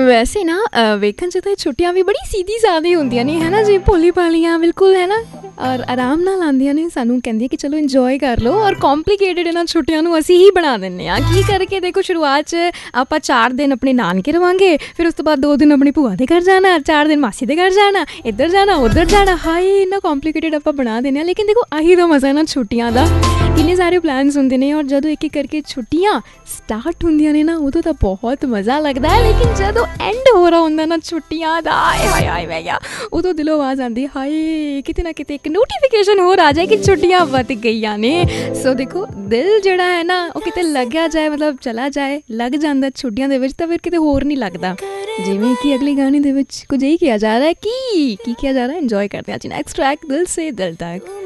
ਵੈਸੇ ਨਾ ਵੇਖਣ 'ਚ ਤਾਂ ਛੁੱਟੀਆਂ ਵੀ ਬੜੀ ਸਿੱਧੀ ਸਾਦੀ ਹੁੰਦੀਆਂ ਨੇ ਹੈ ਨਾ ਜੀ, ਭੋਲੀ ਭਾਲੀਆਂ ਬਿਲਕੁਲ ਹੈ ਨਾ, ਔਰ ਆਰਾਮ ਨਾਲ ਆਉਂਦੀਆਂ ਨੇ, ਸਾਨੂੰ ਕਹਿੰਦੀਆਂ ਕਿ ਚਲੋ ਇੰਜੋਏ ਕਰ ਲਓ। ਔਰ ਕੰਪਲੀਕੇਟਡ ਇਹਨਾਂ ਛੁੱਟੀਆਂ ਨੂੰ ਅਸੀਂ ਹੀ ਬਣਾ ਦਿੰਦੇ ਹਾਂ। ਕੀ ਕਰਕੇ ਦੇਖੋ, ਸ਼ੁਰੂਆਤ 'ਚ ਆਪਾਂ 4 ਦਿਨ ਆਪਣੇ ਨਾਨਕੇ ਰਵਾਂਗੇ, ਫਿਰ ਉਸ ਤੋਂ ਬਾਅਦ 2 ਦਿਨ ਆਪਣੀ ਭੂਆ ਦੇ ਘਰ ਜਾਣਾ, 4 ਦਿਨ ਮਾਸੀ ਦੇ ਘਰ ਜਾਣਾ, ਇੱਧਰ ਜਾਣਾ ਉੱਧਰ ਜਾਣਾ। ਹਾਏ ਇੰਨਾ ਕੰਪਲੀਕੇਟਡ ਆਪਾਂ ਬਣਾ ਦਿੰਦੇ ਹਾਂ। ਲੇਕਿਨ ਦੇਖੋ ਆਹੀ ਤਾਂ ਮਜ਼ਾ ਨਾ ਛੁੱਟੀਆਂ ਦਾ, ਕਿੰਨੇ ਸਾਰੇ ਪਲਾਨਸ ਹੁੰਦੇ ਨੇ, ਔਰ ਜਦੋਂ ਇੱਕ ਇੱਕ ਕਰਕੇ ਛੁੱਟੀਆਂ ਸਟਾਰਟ ਹੁੰਦੀਆਂ ਨੇ ਨਾ, ਉਦੋਂ ਤਾਂ ਬਹੁਤ ਮਜ਼ਾ ਲੱਗਦਾ ਹੈ। ਲੇਕਿਨ ਜਦੋਂ ਐਂਡ ਹੋ ਰਿਹਾ ਹੁੰਦਾ ਨਾ ਛੁੱਟੀਆਂ ਦਾ, ਹਾਏ ਹਾਏ ਮੈਂ ਕਿਹਾ, ਉਦੋਂ ਦਿਲੋਂ ਆਵਾਜ਼ ਆਉਂਦੀ, ਹਾਏ ਕਿਤੇ ਨਾ ਕਿਤੇ ਇੱਕ ਨੋਟੀਫਿਕੇਸ਼ਨ ਹੋਰ ਆ ਜਾਏ ਕਿ ਛੁੱਟੀਆਂ ਵੱਧ ਗਈਆਂ ਨੇ। ਸੋ ਦੇਖੋ ਦਿਲ ਜਿਹੜਾ ਹੈ ਨਾ ਉਹ ਕਿਤੇ ਲੱਗਿਆ ਜਾਏ, ਮਤਲਬ ਚਲਾ ਜਾਏ, ਲੱਗ ਜਾਂਦਾ ਛੁੱਟੀਆਂ ਦੇ ਵਿੱਚ, ਤਾਂ ਫਿਰ ਕਿਤੇ ਹੋਰ ਨਹੀਂ ਲੱਗਦਾ। ਜਿਵੇਂ ਕਿ ਅਗਲੀ ਗਾਣੇ ਦੇ ਵਿੱਚ ਕੁਝ ਇਹੀ ਕਿਹਾ ਜਾ ਰਿਹਾ ਹੈ, ਕੀ ਕਿਹਾ ਜਾ ਰਿਹਾ ਹੈ, ਇੰਜੋਏ ਕਰਦੇ ਹਾਂ ਜੀ। ਨੈਕਸਟ ਟਰੈਕ ਦਿਲ ਸੇ ਦਿਲ ਤੱਕ।